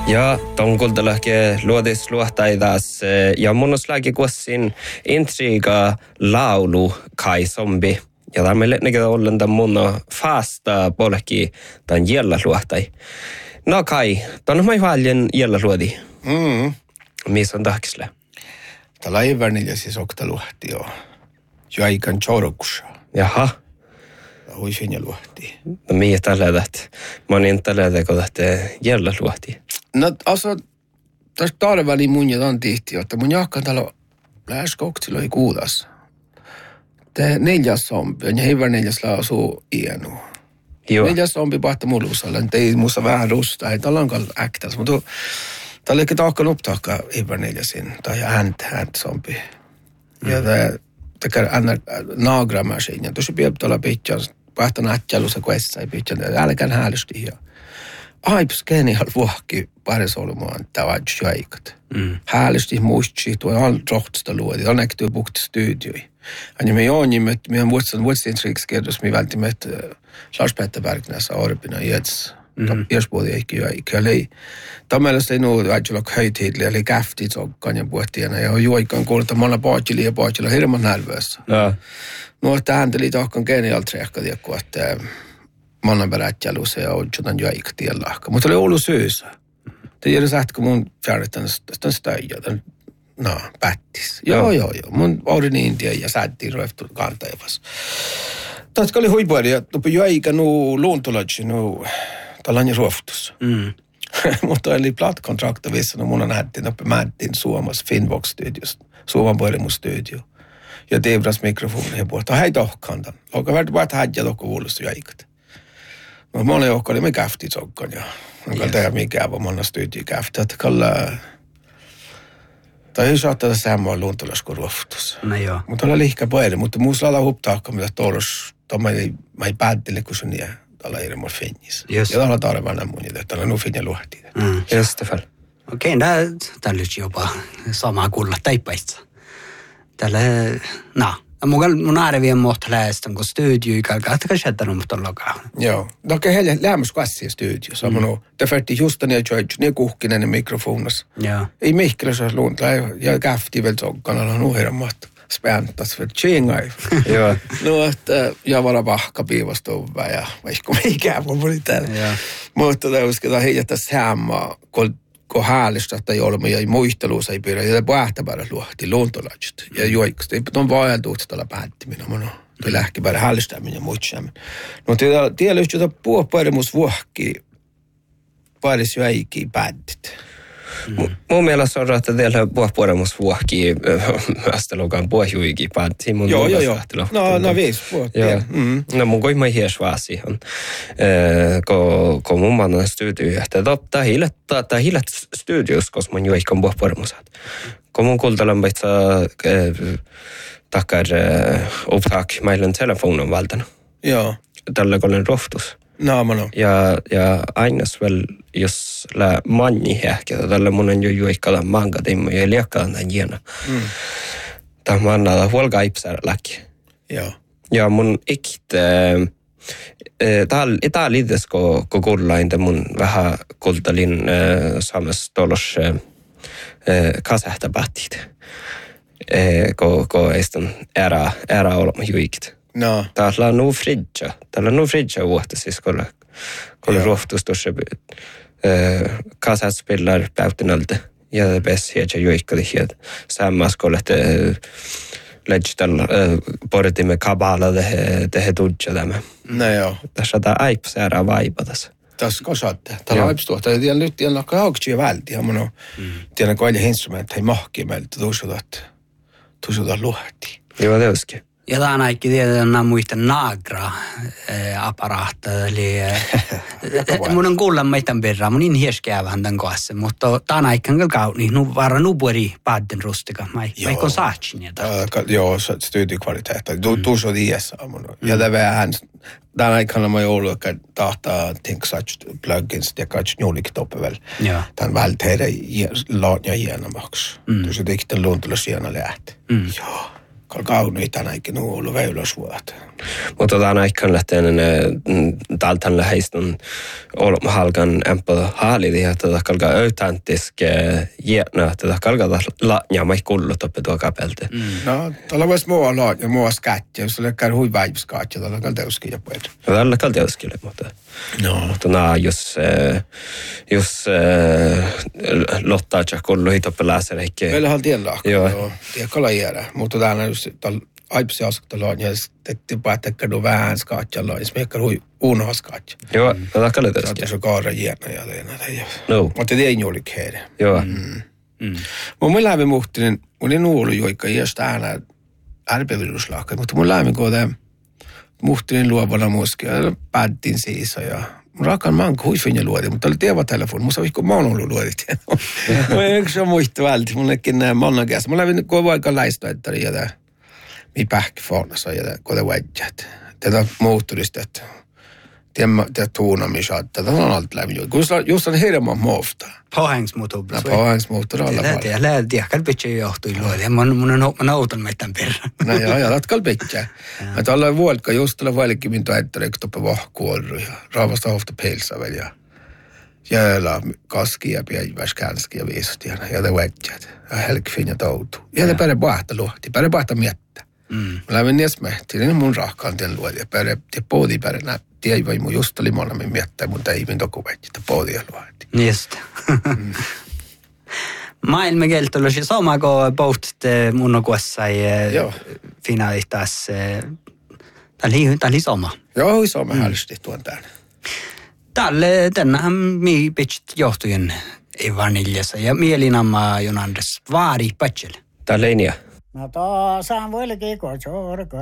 Ja tonkultalahke luodis luohtaidas ja monoslagi kuossin intriga laulu Kai Zombi. Ja tämä meille ollen tämän mun fasta polki tämän jällä luohtai. No Kai, tämän mä paljon jällä luodi. Missä on tahkisle? Tällä ei värnillä siis okta luohti jo. Jäikän chorokussa. Jaha. Hui finja luohti. No mihin tällä täht? Mä oon tällä kun tähtee jällä luohti. No alltså, tässä tarvali mun ja tämän tihti, että mun jahkan täällä lähes koktilla ei kuudas. Tämä 4. zombi, ja hyvä 4. lausuu ienu. 4. zombi pahta muluusalla, nyt ei muussa vähän rustaa, ei tällä onkaan äktäs, mutta täällä ei tahkan upptahkaa hyvä 4. tai hänt zombi. Ja tämä naagramasin, ja tuossa pitäisi olla pitää, pahta nätjälussa kuessa, ei pitää, älkään häällysti. Aips genial vuokki paris olemaan tavallaan jäikat. Häällysti muisti, tuo on rohtsta luodi, on näkyy bukti studioi. Ja me joonimme, me on vuotsin trikskerdos, me välttämättä Lars Petterberg näissä Orpina jäts. Erspuoli eikä jäikä. Eli tämmöistä ei nuo ajatella höjtiidliä, eli käfti tsokkaan ja puhtiina. Ja juoikaan kuulta, mä olen paatjilla hirman nälvössä. No, tähänteli tahkan genial trekka, että mannen berätteluse ja odjutan jäiktiellä. Mutta oli ollut syysä. Det gör det att mun fjärran den stöja den pättis. Joo. Mun oudin Intia ja sättiin röftu kantaivas. Tatka oli huipari ja tupi jäikä nu luontolodge nu tällainen ruoftus. Mutta oli plattkontrakta vissa no mun on nähtiin uppe mättiin Suomas Finvox studios. Suomen puhelimusstudio. Ja Devras mikrofoni ja puolta. Hei tohkantan. Olkaa verta vaan hädjä tokko vuolusta jäikat. No mä olen johkali me käfti tsokkan ja onko tämä mikä on manna studio käfti. Että kalla tai ei saattaa samaa luontolasku ruoftus. No joo. Mutta oli lihkä puheli, mutta muussa lailla huptaakka mitä tuolos. Mä ei päättele kun sun ja tällä ei ole finnis. Ja tällä tarvana mun että tällä nu finja luhti. Just det. Okei, tämä lysi jopa samaa kuulla taipaista. Tällä mun arvien mohta lähestän, kun studio ikään että käsittää mutta lokaa. Joo. No okei, heille lämmäs kassia studio. Samoin, te färti just ne George, ne kuhkinen ne mikrofonas. Joo. Ei mihkelössä luonta, ja käfti vielä tsokkanalla nuhermat. Späntas för tjingai. Joo. No, että jag vara vahka piivastuvaa ja vaikka mikä mun oli täällä. Mutta tämä uskotaan heijätä sammaa, kun häälistä, että ei ole ja muistelussa ei pidä. Ja pähtäpäärä luohti luontolaiset. Ja juoiksi. Ei on vaeltuutta tällä päättiminen. Toi lähkipäärä häällistäminen ja muistaamin. No tiedä just jota puhupairimus vuokki pairis jo eikin päättit. Mun mielestä on, että teillä puhupairimus vuokki astelukaan puhujuikin päätti. Joo. No viis vuokki. No mun kuin mä hies vaan siihen. Kun mun mannan studio, että totta hiilet studios, koska mun juikan puhupairimusat. Kun mun kultalan paitsa takkar upptak meidän telefonen valtana. Joo. Tällä kollen rohtus. No. Ja aines väl jos lä manni ehkä tällä monen jo juikalla manga timmo ja liekkaan tämän jiena. Tämä annalla huolga ipsar läki. Joo. Ja mun tää liides ko kullain mun vähän kultalin samas tolos kasahtabattit. Ko eiston ära olema juikit. No. Täällä on nu fridja vuotta siis kun rohtus tuossa kasat spelar päytinalta ja bäst hiedä juikkali hiedä sammas kun lähtee lähtee portimme kabala tehdä tudja tämä. No joo. Tässä tää aipsäära vaipatas. Tässä kosatte. Täällä aipstuhta. Ja tiedän nyt tiedän lakka hauksia välti. Tiedän koille instrumentti ei mahki meiltä tuosuta luhti. Joo, teuskin. Ja tämä on ainakin tietää muista nagra-aparaatteja, eli mun on kuulla meidän perään, mun in hieskää vähän tämän kanssa, mutta tämä on ainakin kauni, nu vara nu puori pääden rustika, mä on saatsin niitä. Joo, studiokvaliteetta, tuossa on iässä, ja tämä vähän, tämä ainakin mä ollut, että tahtaa think such plugins, ja katsi juurikin toppevell, tämän vältehdä laadja hienommaksi, tuossa tekitän luontolla siena lähti. Joo. Kauniita näinkin ollut väylösvuotta. Mutta tämä aikkaan lähtee tältän läheistön halkan empel haalidi, että tämä kalkaa öytäntiske jätnä, että tämä kalkaa laatnia mai kullut oppe tuo kapelte. No, tällä voisi mua laatnia, mua skatja, jos oli käy hui väivyskatja, tällä kalteuskin ja puhuta. No tällä kalteuskille, mutta nää, jos lottaa kulluhit oppe lääsereikki. Meillähän on tienlaakka, joo, tie kala jäädä, mutta täällä just aipsi askutaloon ja sitten päättäkään vähän skatjalla, ja sitten hui unoha skatja. Joo, tätä kalteuskille. Saattaa se kaara jäädä ja teena. No. Mutta det är inget heidän. Joo. Mun lämmin muhtinen, mun ei nuolu joikka just aina ärpeviruslaakka, mutta mun lämmin kohta muhtinen luovana muskia, päättiin siis ja mun rakan manko huisvinja luodi, mutta oli tievatelefoni, musta vihko mä oon ollut luodit. Mä en yksi on muista välti, mun nekin näin mannan kästä. Mä lämmin koko aika läistöä, että jätä mi pähkifaunassa jätä kota väijät. Tätä muutturista, että tiedä tuunamisaatta. Tämä on allt lämmin joikka. Just on hirman muofta. Påhängsmotor. Påhängsmotor alla fall. Lähtiä kalpitsi johtui luodi. Mun on auton meidän perään. No joo, dat kalpitsi. Mä tällä vuolka just tällä vaikka min tuettarek toppe vahkuolru ja raavasta hofta pelsa väl ja jäälä kaskia väskänski ja viisti ja det väijät. Ja helkfinja toutu. Ja det pärre bahta luhti, pärre bahta miettä. Mä lämmin niesmehti, niin mun rahkaan tien luodi ja pärre poodi pärre näytti. Tiedä vai mun just oli molemmin miettä, mutta ei min dokumentti, että podia luhti. Just. Maailmankieltä olisi sama kuin pohtitte mun kuossa finaalihtas. Tämä oli sama. Joo, sama hälysti tuon tänne. Tänähän mi pitsit johtujen Evaniljassa ja mielinamma Jonandres vaari patsel. Tää linja. No to saan voillakin kosorka.